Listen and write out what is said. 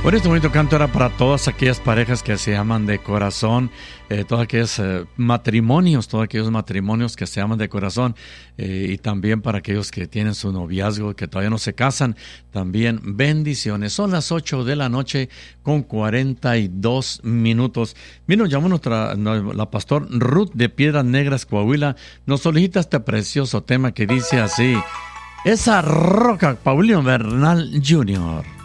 Bueno, este bonito canto era para todas aquellas parejas que se aman de corazón, todos aquellos matrimonios que se aman de corazón, y también para aquellos que tienen su noviazgo, que todavía no se casan, también bendiciones. Son las 8 de la noche con 42 minutos. Mira, nos llamó la pastor Ruth de Piedras Negras, Coahuila, nos solicita este precioso tema que dice así: Esa roca, Paulino Bernal Jr.